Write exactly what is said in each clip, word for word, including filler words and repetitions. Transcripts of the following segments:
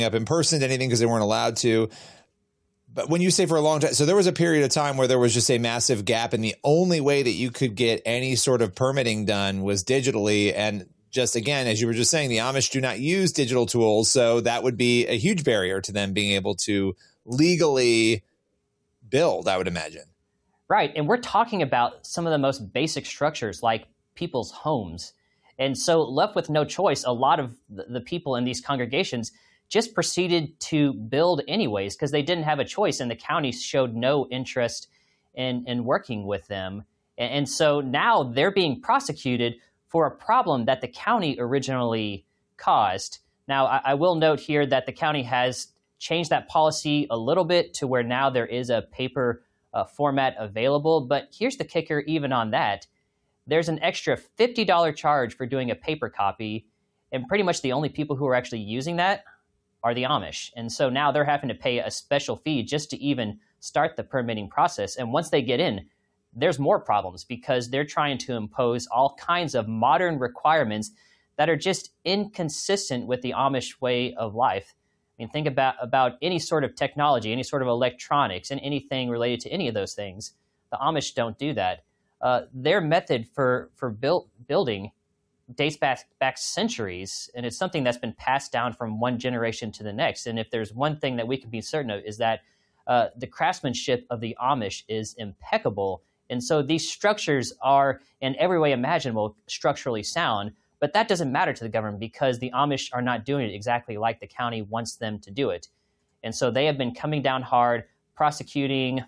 up in person to anything because they weren't allowed to. But when you say for a long time, so there was a period of time where there was just a massive gap, and the only way that you could get any sort of permitting done was digitally. And just again, as you were just saying, the Amish do not use digital tools, so that would be a huge barrier to them being able to legally build, I would imagine. Right, and we're talking about some of the most basic structures like people's homes. And so left with no choice, a lot of the people in these congregations just proceeded to build anyways because they didn't have a choice, and the county showed no interest in, in working with them. And, and so now they're being prosecuted for a problem that the county originally caused. Now, I, I will note here that the county has changed that policy a little bit to where now there is a paper uh, format available. But here's the kicker even on that. There's an extra fifty dollars charge for doing a paper copy, and pretty much the only people who are actually using that are the Amish. And so now they're having to pay a special fee just to even start the permitting process. And once they get in, there's more problems because they're trying to impose all kinds of modern requirements that are just inconsistent with the Amish way of life. I mean, think about, about any sort of technology, any sort of electronics, and anything related to any of those things. The Amish don't do that. Uh, their method for, for build, building dates back, back centuries, and it's something that's been passed down from one generation to the next. And if there's one thing that we can be certain of is that uh, the craftsmanship of the Amish is impeccable. And so these structures are in every way imaginable structurally sound, but that doesn't matter to the government because the Amish are not doing it exactly like the county wants them to do it. And so they have been coming down hard, prosecuting,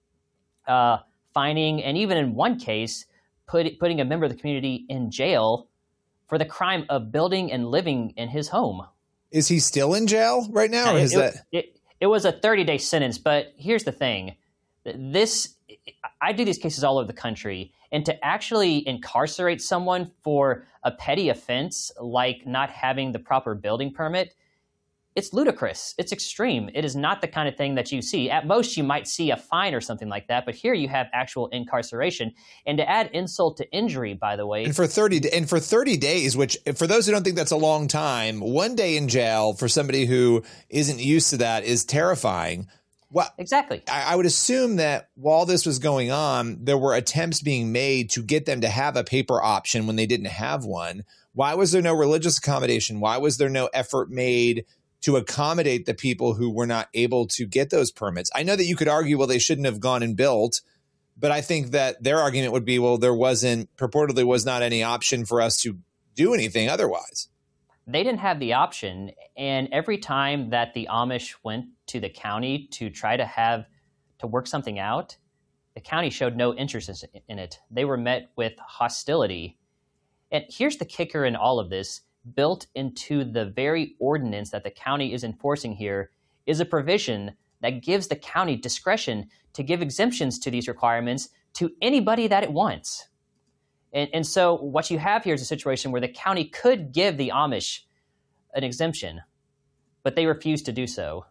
uh, fining, and even in one case, put, putting a member of the community in jail for the crime of building and living in his home. Is he still in jail right now? Or it, is it, that... it, it was a thirty-day sentence, but here's the thing. This, I do these cases all over the country, and to actually incarcerate someone for a petty offense like not having the proper building permit, it's ludicrous. It's extreme. It is not the kind of thing that you see. At most, you might see a fine or something like that, but here you have actual incarceration. And to add insult to injury, by the way. And for thirty and for thirty days, which for those who don't think that's a long time, one day in jail for somebody who isn't used to that is terrifying. Well, exactly. I, I would assume that while this was going on, there were attempts being made to get them to have a paper option when they didn't have one. Why was there no religious accommodation? Why was there no effort made to accommodate the people who were not able to get those permits? I know that you could argue, well, they shouldn't have gone and built, but I think that their argument would be, well, there wasn't, purportedly was not any option for us to do anything otherwise. They didn't have the option. And every time that the Amish went to the county to try to have, to work something out, the county showed no interest in it. They were met with hostility. And here's the kicker in all of this. Built into the very ordinance that the county is enforcing here is a provision that gives the county discretion to give exemptions to these requirements to anybody that it wants. And, and so what you have here is a situation where the county could give the Amish an exemption, but they refuse to do so.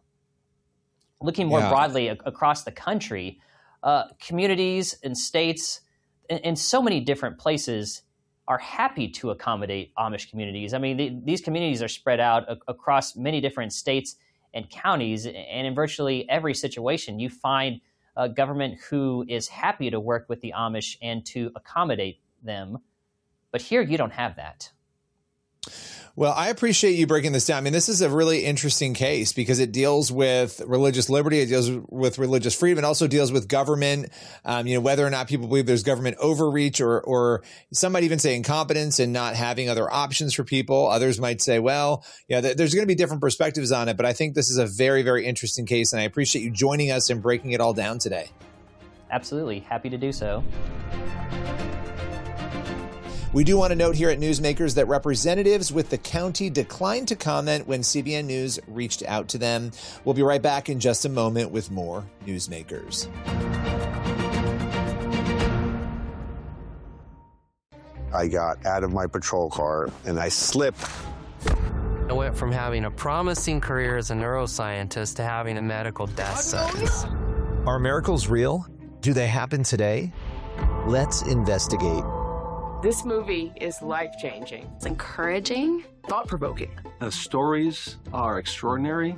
Looking more Yeah. broadly a- across the country, uh, communities and states in, in so many different places are happy to accommodate Amish communities. I mean, the, these communities are spread out a, across many different states and counties, and in virtually every situation, you find a government who is happy to work with the Amish and to accommodate them. But here, you don't have that. Well, I appreciate you breaking this down. I mean, this is a really interesting case because it deals with religious liberty, it deals with religious freedom, it also deals with government, um, you know, whether or not people believe there's government overreach or, or some might even say incompetence and not having other options for people. Others might say, well, yeah, th- there's going to be different perspectives on it, but I think this is a very, very interesting case, and I appreciate you joining us and breaking it all down today. Absolutely. Happy to do so. We do want to note here at Newsmakers that representatives with the county declined to comment when C B N News reached out to them. We'll be right back in just a moment with more Newsmakers. I got out of my patrol car and I slipped. I went from having a promising career as a neuroscientist to having a medical death sentence. Are miracles real? Do they happen today? Let's investigate. This movie is life-changing. It's encouraging, thought-provoking. The stories are extraordinary.